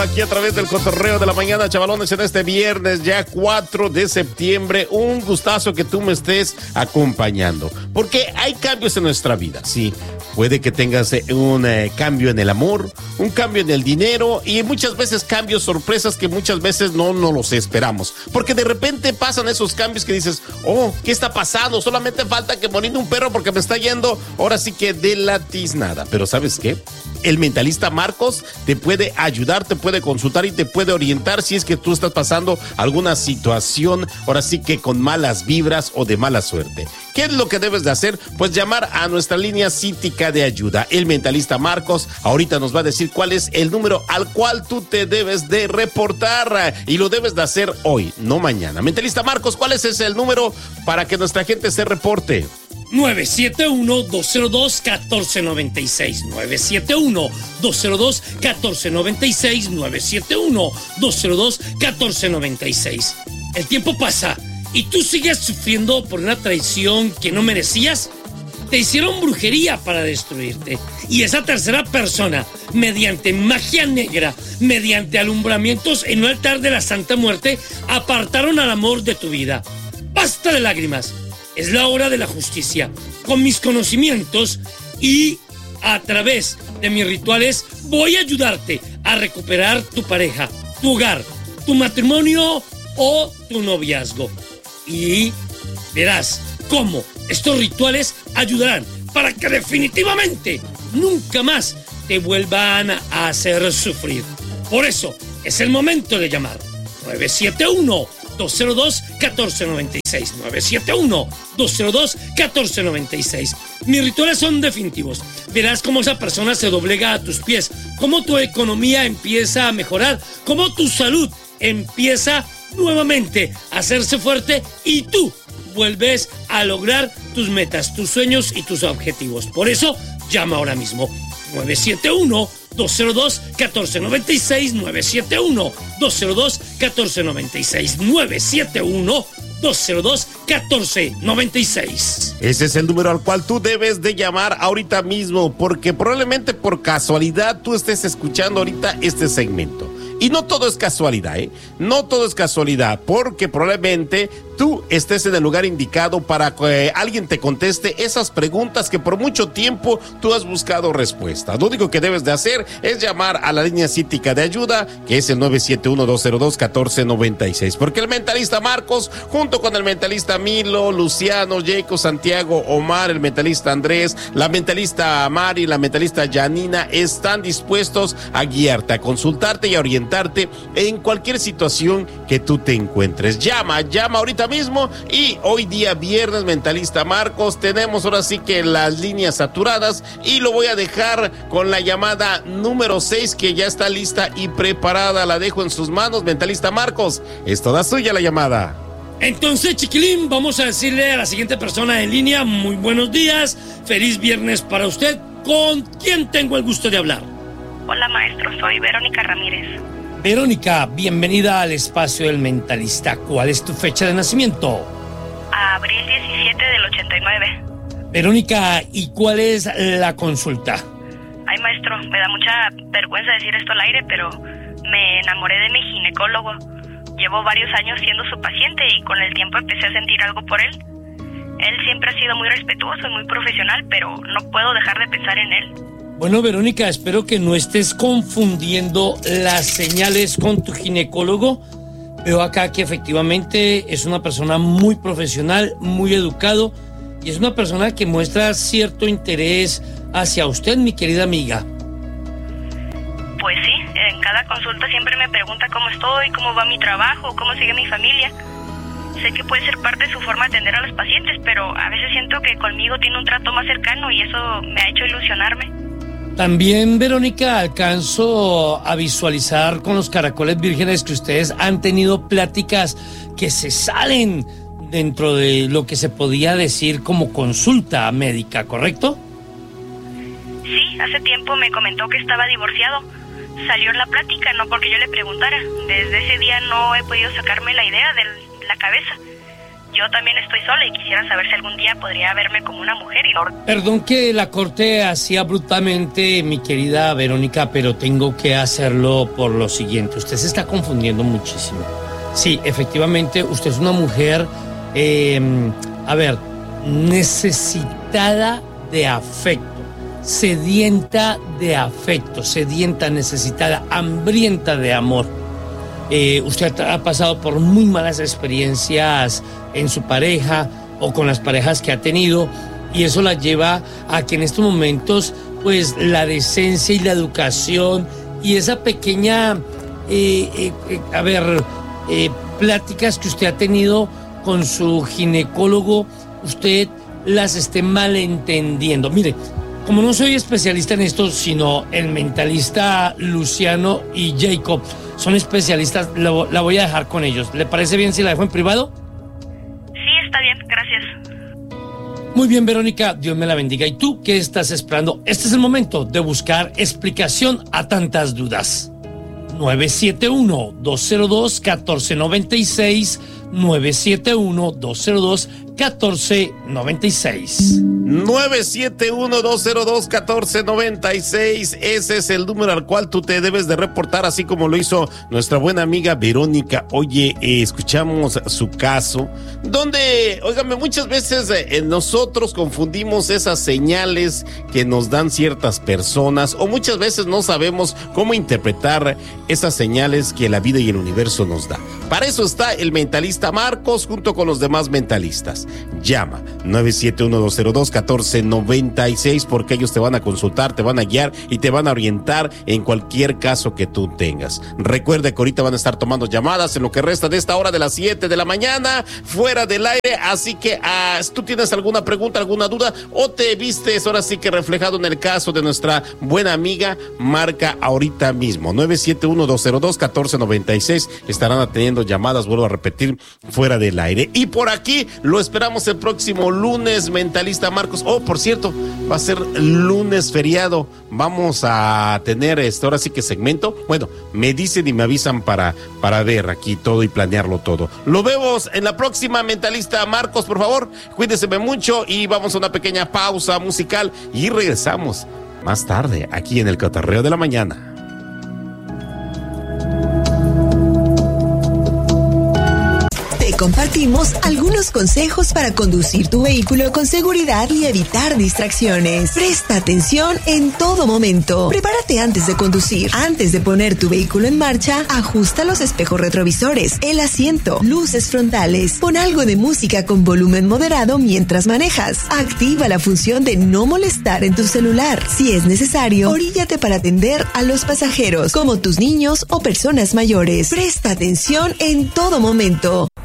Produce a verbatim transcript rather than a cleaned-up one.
Aquí a través del cotorreo de la mañana, chavalones, en este viernes ya cuatro de septiembre, un gustazo que tú me estés acompañando, porque hay cambios en nuestra vida, sí, puede que tengas un eh, cambio en el amor, un cambio en el dinero y muchas veces cambios, sorpresas que muchas veces no, no los esperamos, porque de repente pasan esos cambios que dices, oh, ¿qué está pasando? Solamente falta que morir un perro porque me está yendo, ahora sí que de la tiznada, pero ¿sabes qué? El mentalista Marcos te puede ayudar, te puede consultar y te puede orientar si es que tú estás pasando alguna situación, ahora sí que con malas vibras o de mala suerte. ¿Qué es lo que debes de hacer? Pues llamar a nuestra línea psíquica de ayuda. El mentalista Marcos ahorita nos va a decir cuál es el número al cual tú te debes de reportar y lo debes de hacer hoy, no mañana. Mentalista Marcos, ¿cuál es ese el número para que nuestra gente se reporte? nueve siete uno, dos cero dos, uno cuatro nueve seis, nueve siete uno, dos cero dos, uno cuatro nueve seis, nueve siete uno, dos cero dos, uno cuatro nueve seis. El tiempo pasa y tú sigues sufriendo por una traición que no merecías. Te hicieron brujería para destruirte y esa tercera persona, mediante magia negra, mediante alumbramientos en un altar de la Santa Muerte, apartaron al amor de tu vida. Basta de lágrimas. Es la hora de la justicia. Con mis conocimientos y a través de mis rituales voy a ayudarte a recuperar tu pareja, tu hogar, tu matrimonio o tu noviazgo. Y verás cómo estos rituales ayudarán para que definitivamente nunca más te vuelvan a hacer sufrir. Por eso es el momento de llamar. nueve siete uno, dos cero dos, uno cuatro nueve seis, nueve siete uno, dos cero dos, uno cuatro nueve seis. Mis rituales son definitivos. Verás cómo esa persona se doblega a tus pies, cómo tu economía empieza a mejorar, cómo tu salud empieza nuevamente a hacerse fuerte y tú vuelves a lograr tus metas, tus sueños y tus objetivos. Por eso, llama ahora mismo. nueve siete uno, dos cero dos, uno cuatro nueve seis, nueve siete uno, dos cero dos, uno cuatro nueve seis, nueve siete uno, dos cero dos, uno cuatro nueve seis. Ese es el número al cual tú debes de llamar ahorita mismo, porque probablemente por casualidad tú estés escuchando ahorita este segmento. Y no todo es casualidad, ¿eh? No todo es casualidad, porque probablemente tú estés en el lugar indicado para que alguien te conteste esas preguntas que por mucho tiempo tú has buscado respuesta. Lo único que debes de hacer es llamar a la línea psíquica de ayuda, que es el nueve siete uno, dos cero dos, uno cuatro nueve seis. Porque el mentalista Marcos, junto con el mentalista Milo, Luciano, Jacob, Santiago, Omar, el mentalista Andrés, la mentalista Mari, la mentalista Janina, están dispuestos a guiarte, a consultarte y a orientarte en cualquier situación que tú te encuentres. Llama, llama ahorita mismo. Y hoy día viernes, mentalista Marcos, tenemos ahora sí que las líneas saturadas y lo voy a dejar con la llamada número seis, que ya está lista y preparada. La dejo en sus manos, mentalista Marcos, es toda suya la llamada. Entonces, chiquilín, vamos a decirle a la siguiente persona en línea: muy buenos días, feliz viernes para usted. ¿Con quién tengo el gusto de hablar? Hola, maestro, soy Verónica Ramírez. Verónica, bienvenida al espacio del mentalista. ¿Cuál es tu fecha de nacimiento? Abril diecisiete del ochenta y nueve. Verónica, ¿y cuál es la consulta? Ay, maestro, me da mucha vergüenza decir esto al aire, pero me enamoré de mi ginecólogo. Llevo varios años siendo su paciente y con el tiempo empecé a sentir algo por él. Él siempre ha sido muy respetuoso y muy profesional, pero no puedo dejar de pensar en él. Bueno, Verónica, espero que no estés confundiendo las señales con tu ginecólogo. Veo acá que efectivamente es una persona muy profesional, muy educado, y es una persona que muestra cierto interés hacia usted, mi querida amiga. Pues sí, en cada consulta siempre me pregunta cómo estoy, cómo va mi trabajo, cómo sigue mi familia. Sé que puede ser parte de su forma de atender a los pacientes, pero a veces siento que conmigo tiene un trato más cercano y eso me ha hecho ilusionarme. También, Verónica, alcanzo a visualizar con los caracoles vírgenes que ustedes han tenido pláticas que se salen dentro de lo que se podía decir como consulta médica, ¿correcto? Sí, hace tiempo me comentó que estaba divorciado. Salió en la plática, no porque yo le preguntara. Desde ese día no he podido sacarme la idea de la cabeza. Yo también estoy sola y quisiera saber si algún día podría verme como una mujer y no... Perdón que la corte así abruptamente, mi querida Verónica, pero tengo que hacerlo por lo siguiente. Usted se está confundiendo muchísimo. Sí, efectivamente, usted es una mujer, eh, a ver, necesitada de afecto, sedienta de afecto, sedienta, necesitada, hambrienta de amor. Eh, usted ha pasado por muy malas experiencias en su pareja o con las parejas que ha tenido, y eso la lleva a que en estos momentos pues la decencia y la educación y esa pequeña eh, eh, eh, a ver eh, pláticas que usted ha tenido con su ginecólogo, usted las esté malentendiendo. Mire, como no soy especialista en esto, sino el mentalista Luciano y Jacob son especialistas, la, la voy a dejar con ellos. ¿Le parece bien si la dejo en privado? Sí, está bien, gracias. Muy bien, Verónica, Dios me la bendiga. ¿Y tú qué estás esperando? Este es el momento de buscar explicación a tantas dudas. nueve siete uno, dos cero dos, uno cuatro nueve seis, nueve siete uno, dos cero dos, uno cuatro nueve seis. nueve siete uno, dos cero dos, uno cuatro nueve seis. Ese es el número al cual tú te debes de reportar, así como lo hizo nuestra buena amiga Verónica. Oye, eh, escuchamos su caso, donde, óigame, muchas veces eh, nosotros confundimos esas señales que nos dan ciertas personas, o muchas veces no sabemos cómo interpretar esas señales que la vida y el universo nos da. Para eso está el mentalista Marcos junto con los demás mentalistas. Llama nueve siete uno, dos cero dos, uno cuatro nueve seis, porque ellos te van a consultar, te van a guiar y te van a orientar en cualquier caso que tú tengas. Recuerda que ahorita van a estar tomando llamadas en lo que resta de esta hora de las siete de la mañana, fuera del aire, así que ah, si tú tienes alguna pregunta, alguna duda, o te vistes ahora sí que reflejado en el caso de nuestra buena amiga, marca ahorita mismo nueve siete uno, dos cero dos, uno cuatro nueve seis. Estarán atendiendo llamadas, vuelvo a repetir, fuera del aire. Y por aquí lo esperamos el próximo lunes, mentalista Marcos. Oh, por cierto, va a ser lunes feriado. Vamos a tener esto ahora sí que segmento. Bueno, me dicen y me avisan para, para ver aquí todo y planearlo todo. Lo vemos en la próxima, mentalista Marcos, por favor. Cuídese mucho y vamos a una pequeña pausa musical y regresamos más tarde aquí en el Cotorreo de la Mañana. Compartimos algunos consejos para conducir tu vehículo con seguridad y evitar distracciones. Presta atención en todo momento. Prepárate antes de conducir. Antes de poner tu vehículo en marcha, ajusta los espejos retrovisores, el asiento, luces frontales. Pon algo de música con volumen moderado mientras manejas. Activa la función de no molestar en tu celular. Si es necesario, oríllate para atender a los pasajeros, como tus niños o personas mayores. Presta atención en todo momento.